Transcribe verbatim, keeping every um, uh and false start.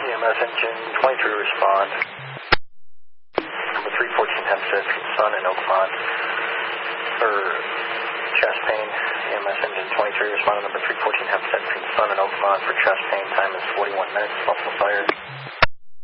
M S engine twenty-three respond. Number three fourteen Hempstead from Sun in Oakmont. For chest pain, E M S engine twenty-three respond. Number three fourteen Hempstead from Sun in Oakmont for chest pain. Time is forty-one minutes. Muscle fire.